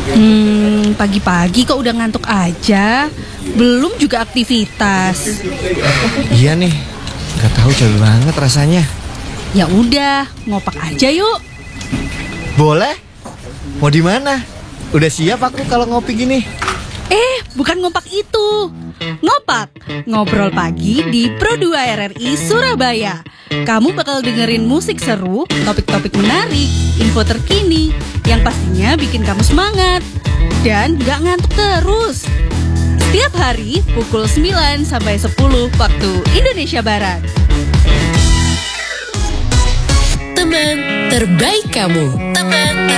Pagi-pagi kok udah ngantuk aja. Belum juga aktivitas. Iya nih, gak tahu capek banget rasanya. Ya udah, ngopak aja yuk. Boleh? Mau di mana? Udah siap aku kalau ngopi gini. Bukan ngopak itu. Ngopak, ngobrol pagi di Pro2 RRI Surabaya. Kamu bakal dengerin musik seru, topik-topik menarik, info terkini, yang pastinya bikin kamu semangat dan gak ngantuk terus. Setiap hari pukul 9 sampai 10 waktu Indonesia Barat. Teman terbaik kamu. Teman